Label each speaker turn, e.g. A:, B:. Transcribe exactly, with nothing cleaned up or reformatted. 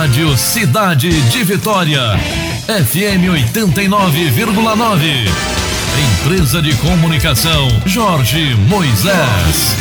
A: Rádio Cidade de Vitória, F M oitenta e nove vírgula nove. Empresa de Comunicação Jorge Moisés.